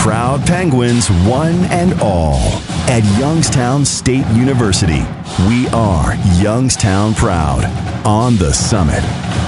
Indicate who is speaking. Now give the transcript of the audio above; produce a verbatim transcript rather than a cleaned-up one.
Speaker 1: proud Penguins, one and all. At Youngstown State University, we are Youngstown proud. On the Summit.